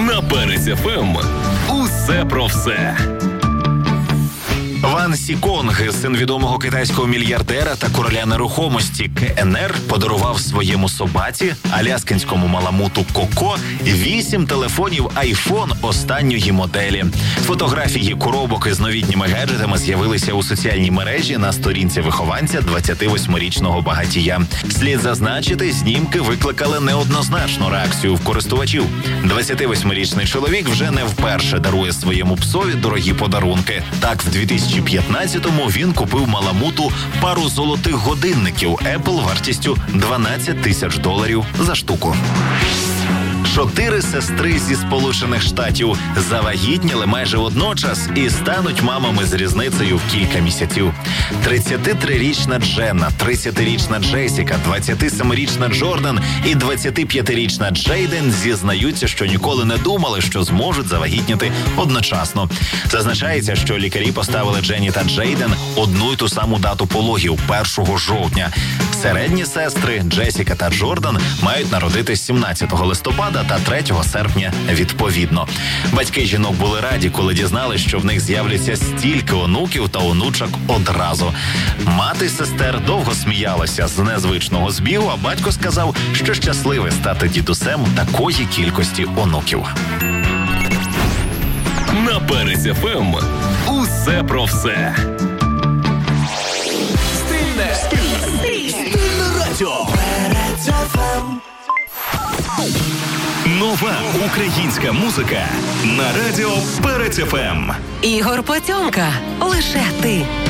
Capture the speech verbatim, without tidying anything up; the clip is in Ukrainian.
На Перець еф ем усе про все. Ван Сіконг, син відомого китайського мільярдера та короля нерухомості КНР, подарував своєму собаці, аляскинському маламуту Коко, вісім телефонів айфон останньої моделі. Фотографії коробок із новітніми гаджетами з'явилися у соціальній мережі на сторінці вихованця двадцятивосьмирічного багатія. Слід зазначити, знімки викликали неоднозначну реакцію в користувачів. двадцятивосьмирічний чоловік вже не вперше дарує своєму псові дорогі подарунки. Так, в дві тисячі п'ятнадцятому він купив маламуту пару золотих годинників Apple вартістю дванадцять тисяч доларів за штуку. Чотири сестри зі Сполучених Штатів завагітніли майже водночас і стануть мамами з різницею в кілька місяців. тридцятитрирічна Дженна, тридцятирічна Джесіка, двадцятисемирічна Джордан і двадцятип'ятирічна Джейден зізнаються, що ніколи не думали, що зможуть завагітніти одночасно. Зазначається, що лікарі поставили Дженні та Джейден одну й ту саму дату пологів – першого жовтня. Середні сестри Джесіка та Джордан мають народити сімнадцятого листопада та третього серпня відповідно. Батьки жінок були раді, коли дізналися, що в них з'являться стільки онуків та онучок одразу. Мати сестер довго сміялася з незвичного збігу, а батько сказав, що щасливий стати дідусем такої кількості онуків. На Перець еф ем усе про все. Стильне, стильне радіо. Перець еф ем. Нова українська музика на радіо Перець еф ем. Ігор Потьомка. Лише ти.